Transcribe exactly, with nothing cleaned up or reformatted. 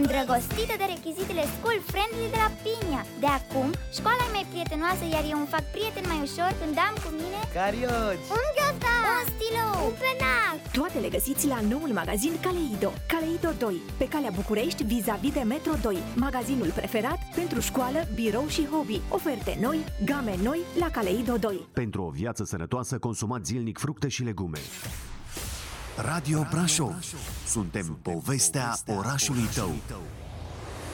Îndrăgostită de rechizitele school-friendly de la Pinia. De acum, școala e mai prietenoasă, iar eu îmi fac prieten mai ușor când am cu mine carioci, un ghiozdan, un stilou, un penac. Toate le găsiți la noul magazin Kaleido. Kaleido doi, pe calea București, vis-a-vis de Metro doi. Magazinul preferat pentru școală, birou și hobby. Oferte noi, game noi la Kaleido doi. Pentru o viață sănătoasă, consumați zilnic fructe și legume. Radio Brașov. Suntem povestea orașului tău.